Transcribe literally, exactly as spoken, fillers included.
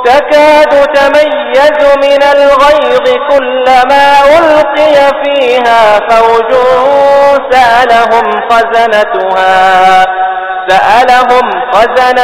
تكاد تميز من الغيظ كلما ألقي فيها فوج سألهم خزنتها سألهم خزنتها